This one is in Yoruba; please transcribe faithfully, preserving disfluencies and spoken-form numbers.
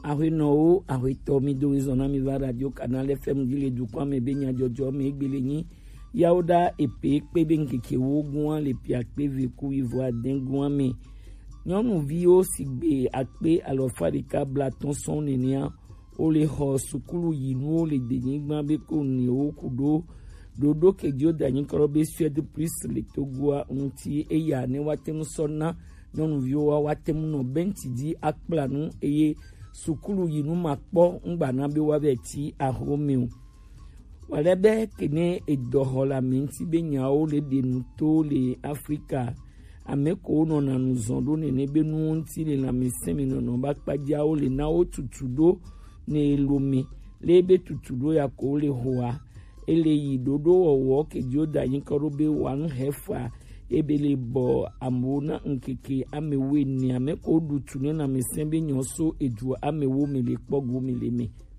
ahwe no ahwe to mi do izona mi va radio canal F M gile du kwa me benya jojo me gbele ni yauda epe pe ben keke wogun le pi akpe veku ivoa dengun me nyonu vi o sigbe akpe alofarika blaton son nenia o le ho sukulu yinu le denigba be ko ni o kudo dodo kejo danyin korobe suede priest le togua unti eya ne watem sonna nyonu vi o watem no benti di akplanu eye sukulu yinu makpo ngba na be wa be ti ahome walebe kene edohola menti be nyao le denuto le Afrika ameko no na nuzondo ne nebe nuonti le na mesemi no no bakpaja o le na o tutudo ne elomi lebe tutudo ya ko le hoa ele yidodo owo kejo da yinkorobe wan hefa ebele bo amona nkeke amewe ni ameko dutune na mesembe nyoso edu amewo mele kpogu meleme